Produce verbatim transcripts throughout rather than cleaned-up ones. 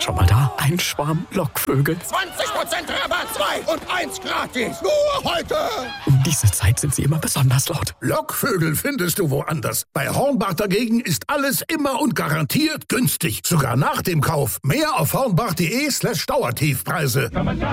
Schon mal da? Ein Schwarm Lockvögel. zwanzig Prozent Rabatt, zwei und eins gratis. Nur heute. Um diese Zeit sind sie immer besonders laut. Lockvögel findest du woanders. Bei Hornbach dagegen ist alles immer und garantiert günstig. Sogar nach dem Kauf. Mehr auf hornbach.de slash Dauertiefpreise.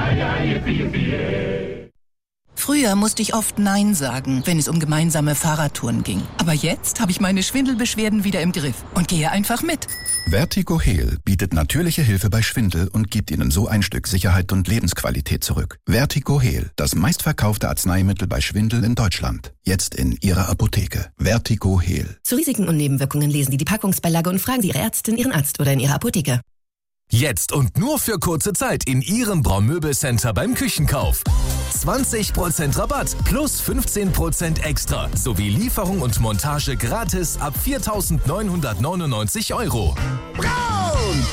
Früher musste ich oft Nein sagen, wenn es um gemeinsame Fahrradtouren ging. Aber jetzt habe ich meine Schwindelbeschwerden wieder im Griff und gehe einfach mit. Vertigo Heal bietet natürliche Hilfe bei Schwindel und gibt Ihnen so ein Stück Sicherheit und Lebensqualität zurück. Vertigo Heal, das meistverkaufte Arzneimittel bei Schwindel in Deutschland. Jetzt in Ihrer Apotheke. Vertigo Heal. Zu Risiken und Nebenwirkungen lesen Sie die Packungsbeilage und fragen Sie Ihre Ärztin, Ihren Arzt oder in Ihrer Apotheke. Jetzt und nur für kurze Zeit in Ihrem Braun-Möbel-Center beim Küchenkauf. zwanzig Prozent Rabatt plus fünfzehn Prozent extra sowie Lieferung und Montage gratis ab viertausendneunhundertneunundneunzig Euro. Braun!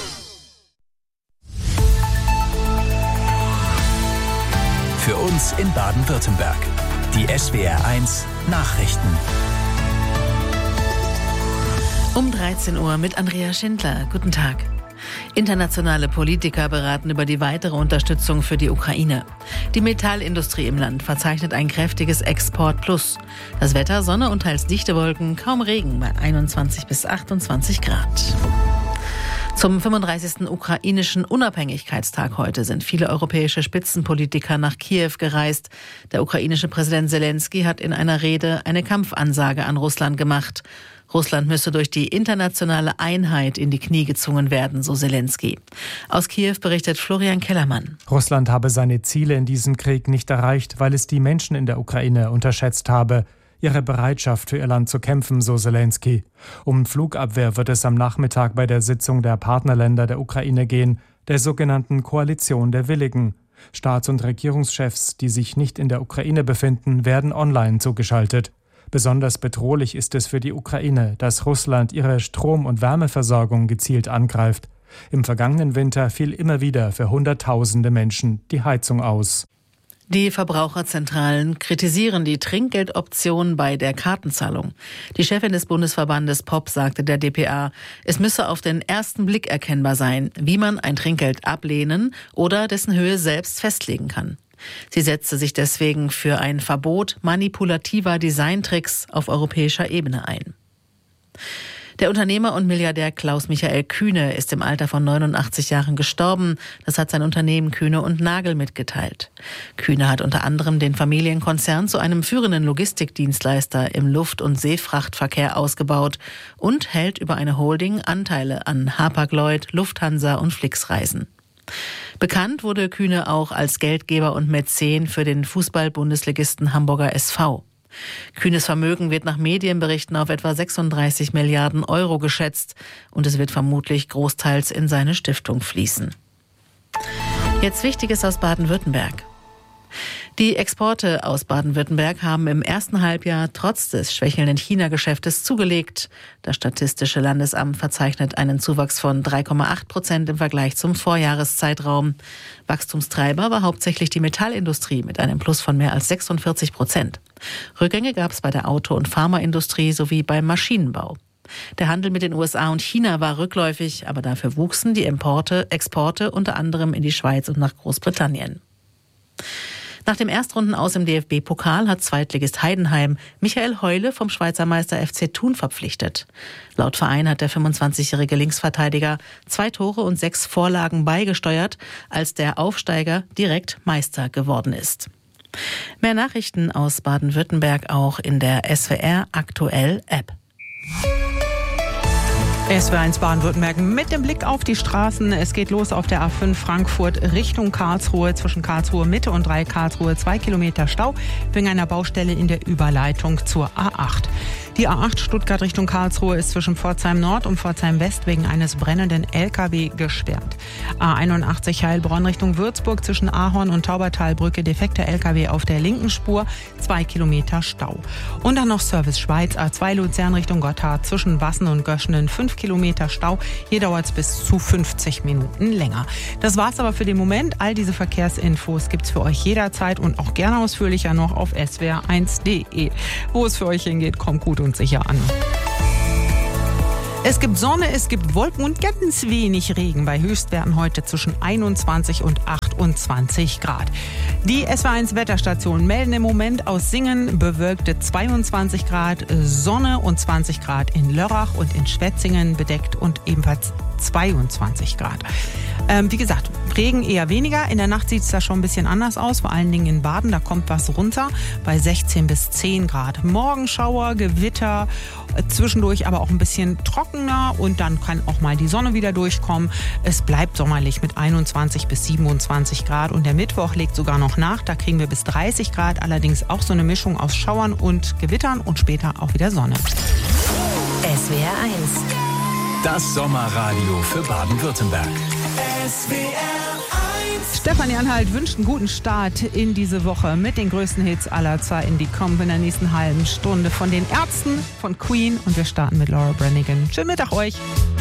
Für uns in Baden-Württemberg. Die S W R eins Nachrichten. Um dreizehn Uhr mit Andrea Schindler. Guten Tag. Internationale Politiker beraten über die weitere Unterstützung für die Ukraine. Die Metallindustrie im Land verzeichnet ein kräftiges Export-Plus. Das Wetter, Sonne und teils dichte Wolken, kaum Regen bei einundzwanzig bis achtundzwanzig Grad. Zum fünfunddreißigsten ukrainischen Unabhängigkeitstag heute sind viele europäische Spitzenpolitiker nach Kiew gereist. Der ukrainische Präsident Selenskyj hat in einer Rede eine Kampfansage an Russland gemacht. Russland müsse durch die internationale Einheit in die Knie gezwungen werden, so Selenskyj. Aus Kiew berichtet Florian Kellermann. Russland habe seine Ziele in diesem Krieg nicht erreicht, weil es die Menschen in der Ukraine unterschätzt habe. Ihre Bereitschaft für ihr Land zu kämpfen, so Selenskyj. Um Flugabwehr wird es am Nachmittag bei der Sitzung der Partnerländer der Ukraine gehen, der sogenannten Koalition der Willigen. Staats- und Regierungschefs, die sich nicht in der Ukraine befinden, werden online zugeschaltet. Besonders bedrohlich ist es für die Ukraine, dass Russland ihre Strom- und Wärmeversorgung gezielt angreift. Im vergangenen Winter fiel immer wieder für Hunderttausende Menschen die Heizung aus. Die Verbraucherzentralen kritisieren die Trinkgeldoption bei der Kartenzahlung. Die Chefin des Bundesverbandes P O P sagte der D P A, es müsse auf den ersten Blick erkennbar sein, wie man ein Trinkgeld ablehnen oder dessen Höhe selbst festlegen kann. Sie setzte sich deswegen für ein Verbot manipulativer Designtricks auf europäischer Ebene ein. Der Unternehmer und Milliardär Klaus-Michael Kühne ist im Alter von neunundachtzig Jahren gestorben. Das hat sein Unternehmen Kühne und Nagel mitgeteilt. Kühne hat unter anderem den Familienkonzern zu einem führenden Logistikdienstleister im Luft- und Seefrachtverkehr ausgebaut und hält über eine Holding Anteile an Hapag-Lloyd, Lufthansa und Flixreisen. Bekannt wurde Kühne auch als Geldgeber und Mäzen für den Fußball-Bundesligisten Hamburger S V. Kühnes Vermögen wird nach Medienberichten auf etwa sechsunddreißig Milliarden Euro geschätzt und es wird vermutlich großteils in seine Stiftung fließen. Jetzt Wichtiges aus Baden-Württemberg. Die Exporte aus Baden-Württemberg haben im ersten Halbjahr trotz des schwächelnden China-Geschäftes zugelegt. Das Statistische Landesamt verzeichnet einen Zuwachs von drei Komma acht Prozent im Vergleich zum Vorjahreszeitraum. Wachstumstreiber war hauptsächlich die Metallindustrie mit einem Plus von mehr als sechsundvierzig Prozent. Rückgänge gab es bei der Auto- und Pharmaindustrie sowie beim Maschinenbau. Der Handel mit den U S A und China war rückläufig, aber dafür wuchsen die Importe, Exporte unter anderem in die Schweiz und nach Großbritannien. Nach dem Erstrundenaus im D F B-Pokal hat Zweitligist Heidenheim Michael Heule vom Schweizer Meister F C Thun verpflichtet. Laut Verein hat der fünfundzwanzigjährige Linksverteidiger zwei Tore und sechs Vorlagen beigesteuert, als der Aufsteiger direkt Meister geworden ist. Mehr Nachrichten aus Baden-Württemberg auch in der S W R Aktuell App. S W R eins Baden-Württemberg mit dem Blick auf die Straßen. Es geht los auf der A fünf Frankfurt Richtung Karlsruhe. Zwischen Karlsruhe Mitte und drei Karlsruhe zwei Kilometer Stau wegen einer Baustelle in der Überleitung zur A acht. Die A acht Stuttgart Richtung Karlsruhe ist zwischen Pforzheim Nord und Pforzheim West wegen eines brennenden L K W gesperrt. A einundachtzig Heilbronn Richtung Würzburg zwischen Ahorn und Taubertalbrücke defekter L K W auf der linken Spur, zwei Kilometer Stau. Und dann noch Service Schweiz, A zwei Luzern Richtung Gotthard zwischen Wassen und Göschenen, fünf Kilometer Stau. Hier dauert es bis zu fünfzig Minuten länger. Das war's aber für den Moment. All diese Verkehrsinfos gibt's für euch jederzeit und auch gerne ausführlicher noch auf S W R eins punkt de. Wo es für euch hingeht, kommt gut und sicher an. Es gibt Sonne, es gibt Wolken und ganz wenig Regen bei Höchstwerten heute zwischen einundzwanzig und achtundzwanzig Grad. Die S W eins Wetterstationen melden im Moment aus Singen bewölkte zweiundzwanzig Grad, Sonne und zwanzig Grad in Lörrach und in Schwetzingen bedeckt und ebenfalls zweiundzwanzig Grad. Ähm, wie gesagt, Regen eher weniger. In der Nacht sieht es da schon ein bisschen anders aus, vor allen Dingen in Baden. Da kommt was runter bei sechzehn bis zehn Grad. Morgenschauer, Gewitter, äh, zwischendurch aber auch ein bisschen trockener und dann kann auch mal die Sonne wieder durchkommen. Es bleibt sommerlich mit einundzwanzig bis siebenundzwanzig Grad und der Mittwoch legt sogar noch nach. Da kriegen wir bis dreißig Grad, allerdings auch so eine Mischung aus Schauern und Gewittern und später auch wieder Sonne. S W R eins. Das Sommerradio für Baden-Württemberg. S W R eins. Stefanie Anhalt wünscht einen guten Start in diese Woche mit den größten Hits aller Zeiten. Die kommen in der nächsten halben Stunde von den Ärzten, von Queen und wir starten mit Laura Branigan. Schönen Mittag euch.